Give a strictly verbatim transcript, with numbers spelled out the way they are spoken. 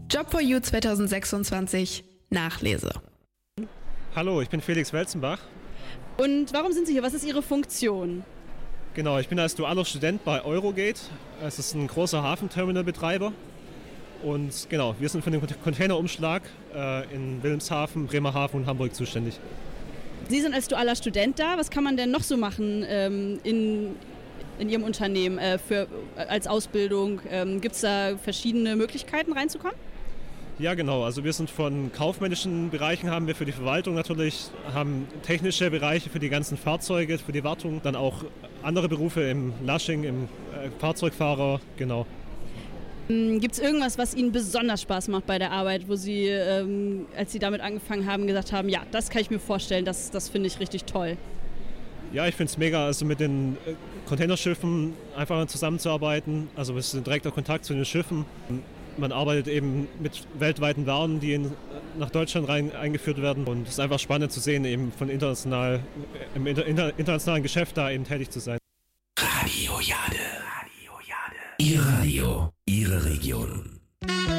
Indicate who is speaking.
Speaker 1: Job for You zwanzig sechsundzwanzig Nachlese.
Speaker 2: Hallo, ich bin Felix Welzenbach.
Speaker 3: Und warum sind Sie hier? Was ist Ihre Funktion?
Speaker 2: Genau, ich bin als dualer Student bei Eurogate. Es ist ein großer Hafenterminalbetreiber. Und genau, wir sind für den Containerumschlag äh, in Wilhelmshaven, Bremerhaven und Hamburg zuständig.
Speaker 3: Sie sind als dualer Student da. Was kann man denn noch so machen ähm, in, in Ihrem Unternehmen äh, für, als Ausbildung? Ähm, Gibt es da verschiedene Möglichkeiten reinzukommen?
Speaker 2: Ja, genau. Also wir sind von kaufmännischen Bereichen, haben wir für die Verwaltung natürlich, haben technische Bereiche für die ganzen Fahrzeuge, für die Wartung, dann auch andere Berufe im Lushing, im äh, Fahrzeugfahrer, genau.
Speaker 3: Gibt es irgendwas, was Ihnen besonders Spaß macht bei der Arbeit, wo Sie, ähm, als Sie damit angefangen haben, gesagt haben, ja, das kann ich mir vorstellen, das, das finde ich richtig toll?
Speaker 2: Ja, ich finde es mega, also mit den Containerschiffen einfach zusammenzuarbeiten. Also wir sind direkter Kontakt zu den Schiffen. Man arbeitet eben mit weltweiten Waren, die in, nach Deutschland rein eingeführt werden. Und es ist einfach spannend zu sehen, eben von international, im inter, internationalen Geschäft da eben tätig zu sein.
Speaker 4: Radio Jade. Radio Jade. Ihr Radio, Ihre Region.